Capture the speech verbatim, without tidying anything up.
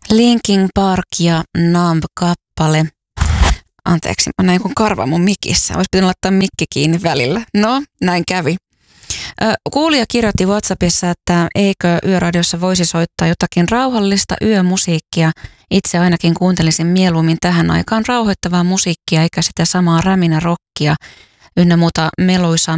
Linkin Park ja Numb-kappale. Anteeksi, mä näin kun karva mun mikissä. Olisi pitänyt laittaa mikki kiinni välillä. No, näin kävi. Kuulija kirjoitti WhatsAppissa, että eikö Yöradiossa voisi soittaa jotakin rauhallista yömusiikkia. Itse ainakin kuuntelisin mieluummin tähän aikaan rauhoittavaa musiikkia, eikä sitä samaa räminä rockia ynnä muuta meluisaa